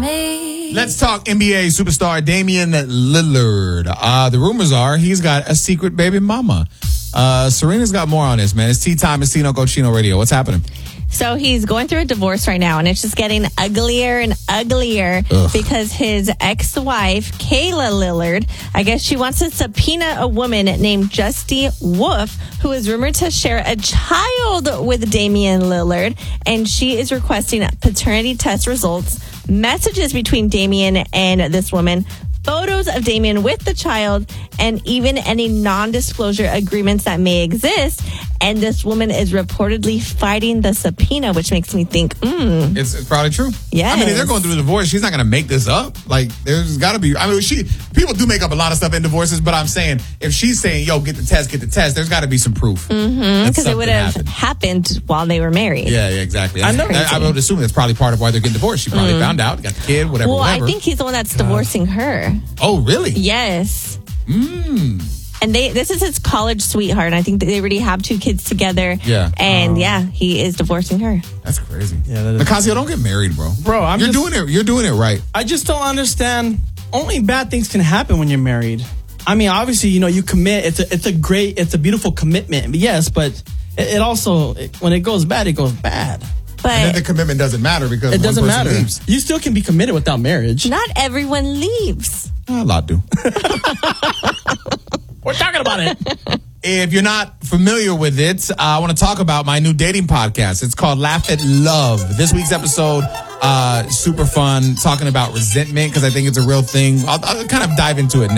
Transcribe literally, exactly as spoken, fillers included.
Hey. Let's talk N B A superstar Damian Lillard. Uh, the rumors are he's got a secret baby mama. Uh, Serena's got more on this, man. It's tea time. It's Tino Cochino Radio. What's happening? So he's going through a divorce right now, and it's just getting uglier and uglier Ugh. because his ex-wife, Kayla Lillard, I guess she wants to subpoena a woman named Justy Wolf, who is rumored to share a child with Damian Lillard, and she is requesting paternity test results, messages between Damian and this woman, photos of Damian with the child, and even any non-disclosure agreements that may exist. And this woman is reportedly fighting the subpoena, which makes me think, hmm. It's, it's probably true. Yes. I mean, if they're going through a divorce, she's not going to make this up. Like, there's got to be. I mean, she people do make up a lot of stuff in divorces, but I'm saying if she's saying, "Yo, get the test, get the test," there's got to be some proof. Mm-hmm. Because it would have happened. happened while they were married. Yeah, yeah, exactly. I I, know. I, I would assume that's probably part of why they're getting divorced. She probably Mm. found out, got the kid, whatever. Well, whatever. I think he's the one that's divorcing her. Oh, really? Yes. Mm. And they this is his college sweetheart. And I think that they already have two kids together. Yeah. And Oh. yeah, he is divorcing her. That's crazy. Yeah, that is. Nicasio, don't get married, bro. Bro, I'm you're just- doing it. You're doing it right. I just don't understand. Only bad things can happen when you're married. I mean, obviously, you know, you commit. It's a, it's a great, it's a beautiful commitment. Yes, but it, it also, it, when it goes bad, it goes bad. But And then the commitment doesn't matter because It doesn't one person matter. leaves. You still can be committed without marriage. not everyone leaves. A lot do. We're talking about it. If you're not familiar with it, uh, I want to talk about my new dating podcast. It's called Laugh at Love. This week's episode, uh, super fun, talking about resentment because I think it's a real thing. I'll, I'll kind of dive into it now.